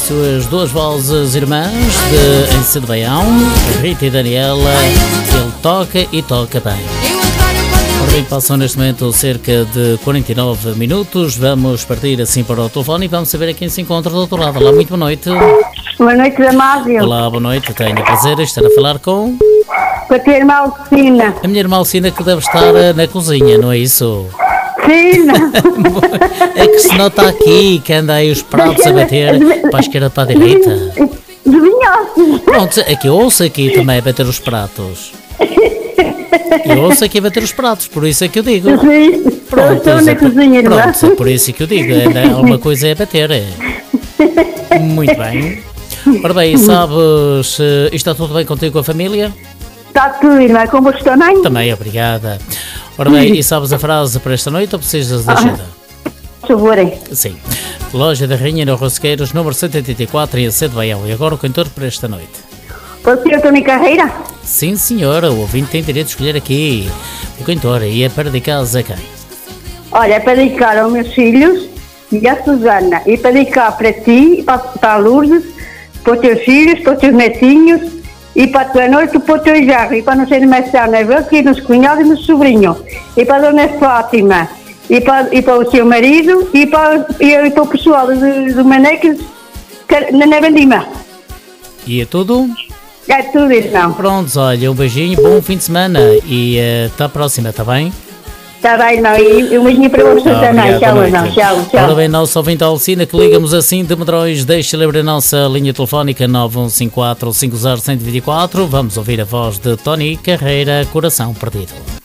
suas duas vozes irmãs de Ense de Baião, Rita e Daniela. Ele toca e toca bem. Ora bem, passam neste momento cerca de 49 minutos. Vamos partir assim para o telefone e vamos saber a quem se encontra do outro lado. Olá, muito boa noite. Boa noite, Damásio. Olá, boa noite. Tenho o prazer de estar a falar com a tua irmã Alcina. a minha irmã Alcina, que deve estar na cozinha, não é isso? Sim. É que se nota aqui que anda aí os pratos a bater para a esquerda para a direita. De vinhoço. Pronto, é que eu ouço aqui também a bater os pratos. Eu ouço aqui a bater os pratos, por isso é que eu digo. Sim. Eu estou na cozinha, irmã. Pronto, é por isso que eu digo. Alguma coisa é bater. Muito bem. Ora bem, sabes, está tudo bem contigo com a família? Está tudo, irmã. Com você também? Também, obrigada. Ora bem, e sabes a frase para esta noite ou precisas de ajuda? Por favor. Sim. Loja da Rainha no Rosqueiros, número 184, em Ense de Baião. E agora o cantor para esta noite? Pode ser a Tony Carreira? Sim, senhora. O ouvinte tem direito de escolher aqui o cantor. E é para dedicar a quem? Olha, é para dedicar aos meus filhos e à Susana. E para dedicar para ti, para a Lourdes, para os teus filhos, para os teus netinhos, e para a tua noite, para o teu jarro, e para não ser mais tarde, aqui nos cunhados e nos sobrinhos, e para a dona Fátima, e para o seu marido, e para o pessoal do Manecas, na Bandima. E é tudo? É tudo isso, não. Prontos, olha, um beijinho, bom fim de semana e até à próxima, está bem? Está bem, não, e um beijinho para você também. Tchau. Ora bem, nosso ouvinte Alcina, que ligamos assim de Medróis, deixe livre a nossa linha telefónica 9154 50124. Vamos ouvir a voz de Tony Carreira, Coração Perdido.